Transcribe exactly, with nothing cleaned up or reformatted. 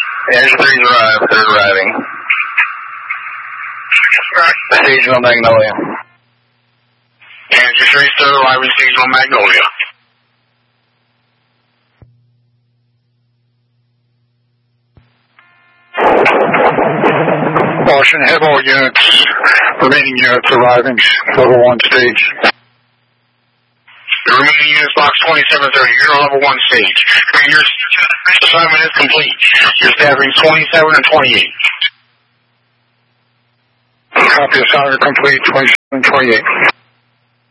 Engine three's arrived. They're arriving. Station on Magnolia. Engine three still arriving. Station on Magnolia. Caution, have all units, remaining units arriving, level one stage. The remaining units, box twenty-seven thirty, you're on level one stage. Your assignment is complete. You're staffing twenty-seven and twenty-eight. Copy, assignment complete, twenty-seven and twenty-eight.